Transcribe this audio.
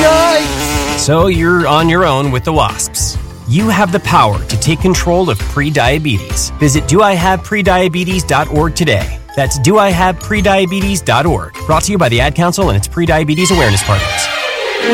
Yikes! So you're on your own with the wasps. You have the power to take control of prediabetes. Visit doihaveprediabetes.org today. That's doihaveprediabetes.org. Brought to you by the Ad Council and its Prediabetes Awareness Partners.